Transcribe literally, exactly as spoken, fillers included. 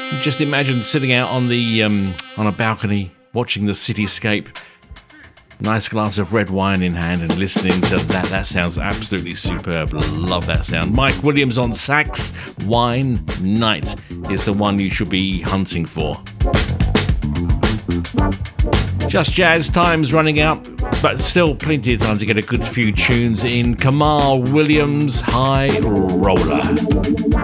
Just imagine sitting out on the um, on a balcony, watching the cityscape, nice glass of red wine in hand, and listening to that. That sounds absolutely superb. Love that sound. Mike Williams on sax. Wine Night is the one you should be hunting for. Just Jazz, time's running out, but still plenty of time to get a good few tunes in. Kamal Williams, High Roller.